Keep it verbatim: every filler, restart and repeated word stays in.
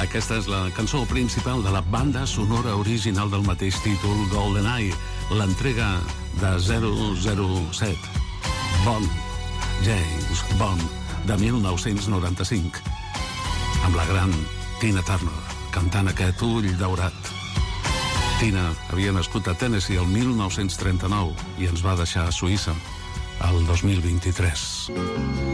Aquesta és la cançó principal de la banda sonora original del mateix títol, GoldenEye, l'entrega de zero zero set, Bond, James Bond, de mil nou-cents noranta-cinc, amb la gran Tina Turner, cantant aquest Ull daurat. Tina havia nascut a Tennessee el mil nou-cents trenta-nou i ens va deixar a Suïssa el dos mil vint-i-tres.